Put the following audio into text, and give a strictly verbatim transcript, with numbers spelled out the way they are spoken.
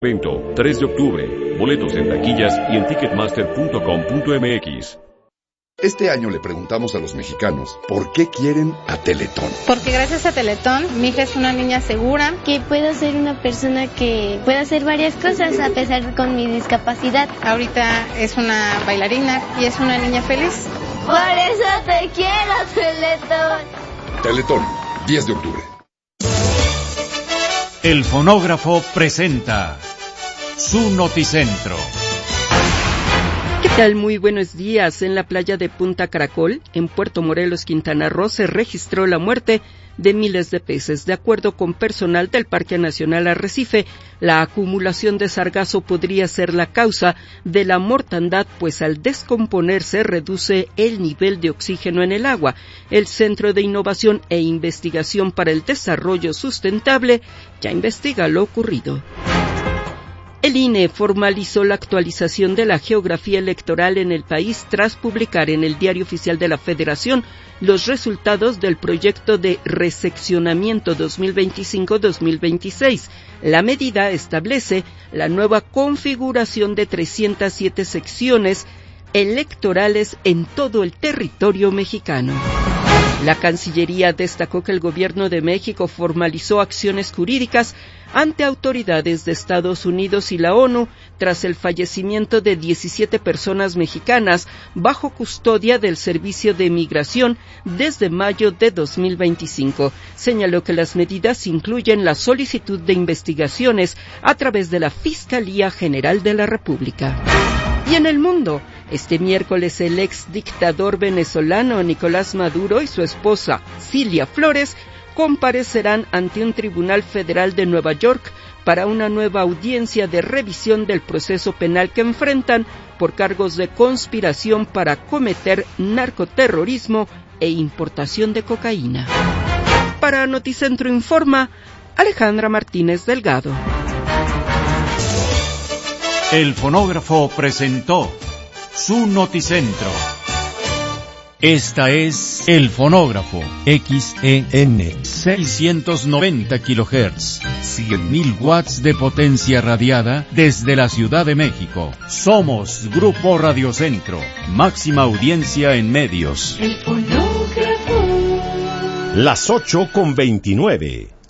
Evento tres de octubre. Boletos en taquillas y en ticketmaster punto com punto m x. Este año le preguntamos a los mexicanos por qué quieren a Teletón. Porque gracias a Teletón, mi hija es una niña segura. Que puedo ser una persona que pueda hacer varias cosas a pesar de con mi discapacidad. Ahorita es una bailarina y es una niña feliz. Por eso te quiero, Teletón. Teletón, diez de octubre. El fonógrafo presenta su Noticentro. ¿Qué tal? Muy buenos días. En la playa de Punta Caracol, en Puerto Morelos, Quintana Roo, se registró la muerte de miles de peces. De acuerdo con personal del Parque Nacional Arrecife, la acumulación de sargazo podría ser la causa de la mortandad, pues al descomponerse reduce el nivel de oxígeno en el agua. El Centro de Innovación e Investigación para el Desarrollo Sustentable ya investiga lo ocurrido. El I N E formalizó la actualización de la geografía electoral en el país tras publicar en el Diario Oficial de la Federación los resultados del proyecto de reseccionamiento dos mil veinticinco dos mil veintiséis. La medida establece la nueva configuración de trescientas siete secciones electorales en todo el territorio mexicano. La Cancillería destacó que el Gobierno de México formalizó acciones jurídicas ante autoridades de Estados Unidos y la ONU tras el fallecimiento de diecisiete personas mexicanas bajo custodia del Servicio de Migración desde mayo de dos mil veinticinco. Señaló que las medidas incluyen la solicitud de investigaciones a través de la Fiscalía General de la República. Y en el mundo, este miércoles el ex dictador venezolano Nicolás Maduro y su esposa Cilia Flores comparecerán ante un tribunal federal de Nueva York para una nueva audiencia de revisión del proceso penal que enfrentan por cargos de conspiración para cometer narcoterrorismo e importación de cocaína. Para Noticentro Informa, Alejandra Martínez Delgado. El fonógrafo presentó su Noticentro. Esta es El Fonógrafo, X E N, seiscientos noventa kilohertz, cien mil watts de potencia radiada desde la Ciudad de México. Somos Grupo Radiocentro, máxima audiencia en medios. El Fonógrafo. Las ocho con veintinueve.